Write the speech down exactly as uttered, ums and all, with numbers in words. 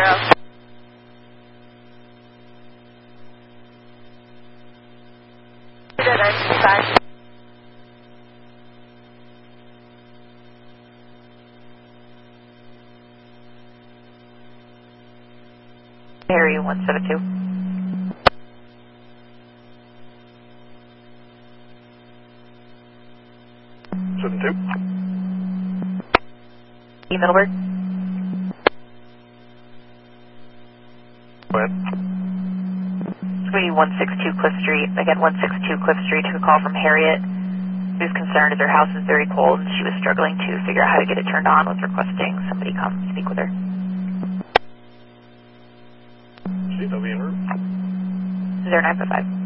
zero. nine five. Area one seven two. seven two. E Middleburg. Go ahead. It's going to be one six two Cliff Street. Again, one six two Cliff Street. Took a call from Harriet, who's concerned that their house is very cold and she was struggling to figure out how to get it turned on, was requesting somebody come speak with her. C W en route. zero nine five five.